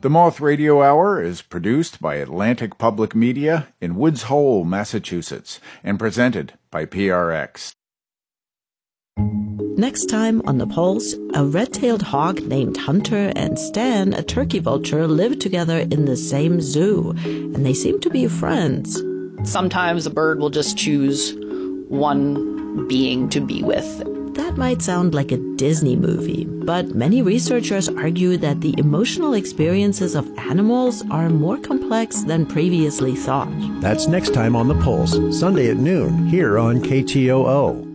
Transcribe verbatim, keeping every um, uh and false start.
The Moth Radio Hour is produced by Atlantic Public Media in Woods Hole, Massachusetts, and presented by P R X. Next time on The Pulse, a red-tailed hawk named Hunter and Stan, a turkey vulture, live together in the same zoo, and they seem to be friends. Sometimes a bird will just choose one being to be with. That might sound like a Disney movie, but many researchers argue that the emotional experiences of animals are more complex than previously thought. That's next time on The Pulse, Sunday at noon, here on K T O O.